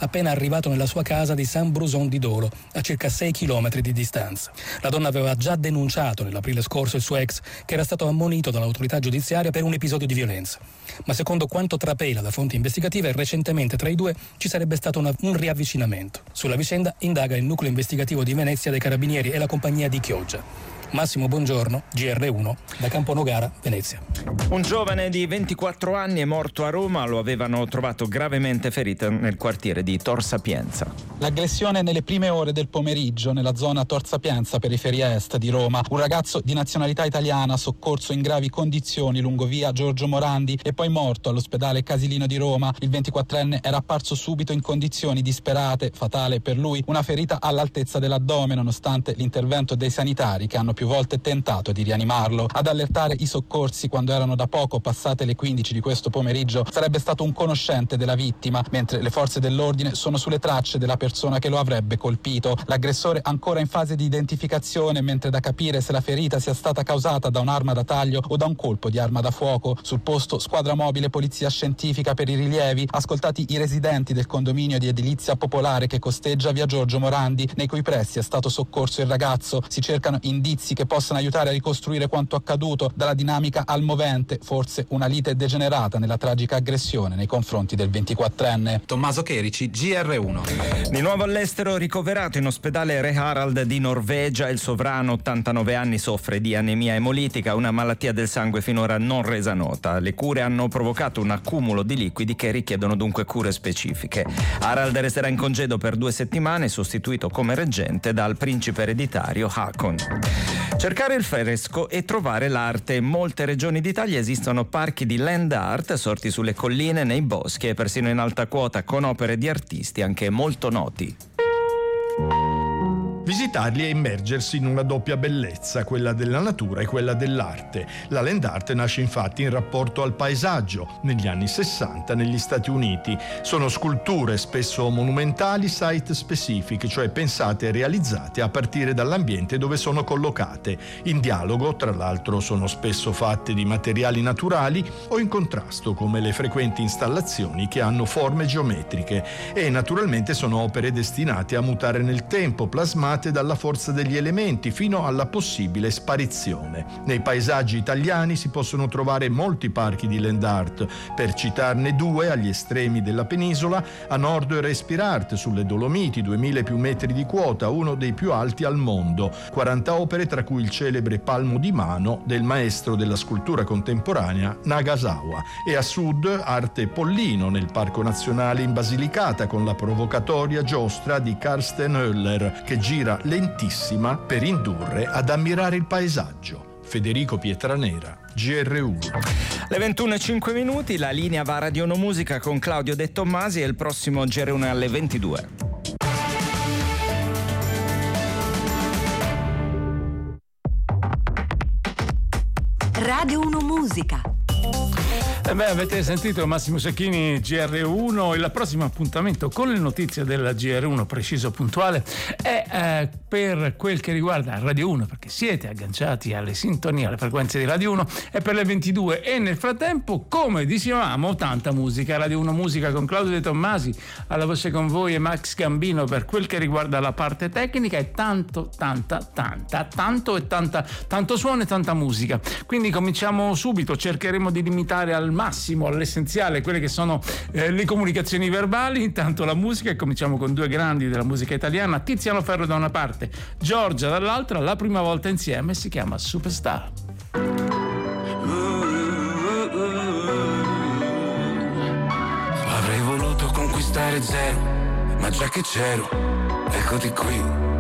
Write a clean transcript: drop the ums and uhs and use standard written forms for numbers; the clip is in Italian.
appena arrivato nella sua casa di Saint-Bruzon di Dolo, a circa 6 chilometri di distanza. La donna aveva già denunciato nell'aprile scorso il suo ex, che era stato ammonito dall'autorità giudiziaria per un episodio di violenza. Ma secondo quanto trapela da fonti investigative, recentemente tra i due ci sarebbe stato un riavvicinamento. Sulla vicenda indaga il nucleo investigativo di Venezia dei Carabinieri e la compagnia di Chioggia. Massimo Buongiorno, GR1, da Camponogara, Venezia. Un giovane di 24 anni è morto a Roma, lo avevano trovato gravemente ferito nel quartiere di Tor Sapienza. L'aggressione nelle prime ore del pomeriggio nella zona Tor Sapienza, periferia est di Roma. Un ragazzo di nazionalità italiana soccorso in gravi condizioni lungo via Giorgio Morandi e poi morto all'ospedale Casilino di Roma. Il 24enne era apparso subito in condizioni disperate, fatale per lui, una ferita all'altezza dell'addome nonostante l'intervento dei sanitari che hanno più volte tentato di rianimarlo. Ad allertare i soccorsi quando erano da poco passate le 15 di questo pomeriggio sarebbe stato un conoscente della vittima, mentre le forze dell'ordine sono sulle tracce della persona che lo avrebbe colpito. L'aggressore ancora in fase di identificazione, mentre da capire se la ferita sia stata causata da un'arma da taglio o da un colpo di arma da fuoco. Sul posto squadra mobile, polizia scientifica per i rilievi, ascoltati i residenti del condominio di edilizia popolare che costeggia via Giorgio Morandi, nei cui pressi è stato soccorso il ragazzo. Si cercano indizi che possano aiutare a ricostruire quanto accaduto, dalla dinamica al movente, forse una lite degenerata nella tragica aggressione nei confronti del 24enne. Tommaso Cherici, GR1. Di nuovo all'estero, ricoverato in ospedale Re Harald di Norvegia, il sovrano, 89 anni, soffre di anemia emolitica, una malattia del sangue finora non resa nota. Le cure hanno provocato un accumulo di liquidi che richiedono dunque cure specifiche. Harald resterà in congedo per 2 settimane, sostituito come reggente dal principe ereditario Haakon. Cercare il fresco e trovare l'arte. In molte regioni d'Italia esistono parchi di land art sorti sulle colline, nei boschi e persino in alta quota, con opere di artisti anche molto noti. Visitarli è immergersi in una doppia bellezza, quella della natura e quella dell'arte. La land art nasce infatti in rapporto al paesaggio, negli anni 60 negli Stati Uniti. Sono sculture spesso monumentali, site specific, cioè pensate e realizzate a partire dall'ambiente dove sono collocate. In dialogo, tra l'altro sono spesso fatte di materiali naturali o in contrasto, come le frequenti installazioni che hanno forme geometriche. E naturalmente sono opere destinate a mutare nel tempo, plasmate dalla forza degli elementi fino alla possibile sparizione. Nei paesaggi italiani si possono trovare molti parchi di land art, per citarne 2 agli estremi della penisola. A nord Respirart sulle Dolomiti, 2000 più metri di quota, uno dei più alti al mondo, 40 opere tra cui il celebre Palmo di Mano del maestro della scultura contemporanea Nagasawa, e a sud Arte Pollino nel Parco Nazionale in Basilicata con la provocatoria giostra di Karsten Höller che gira lentissima per indurre ad ammirare il paesaggio. Federico Pietranera, GR1. Le 21:05, la linea va a Radio No Musica con Claudio De Tommasi e il prossimo GR1 è alle 22. Radio 1 Musica. Avete sentito Massimo Secchini, GR1. Il prossimo appuntamento con le notizie della GR1 preciso puntuale è per quel che riguarda Radio 1, perché siete agganciati alle sintonie, alle frequenze di Radio 1, è per le 22 e nel frattempo, come dicevamo, tanta musica. Radio 1 Musica con Claudio De Tommasi alla voce con voi e Max Gambino per quel che riguarda la parte tecnica, e tanto suono e tanta musica. Quindi cominciamo subito, cercheremo di limitare al massimo, all'essenziale, quelle che sono le comunicazioni verbali, intanto la musica, e cominciamo con 2 grandi della musica italiana, Tiziano Ferro da una parte, Giorgia dall'altra, la prima volta insieme, si chiama Superstar. Avrei voluto conquistare zero, ma già che c'ero, eccoti qui.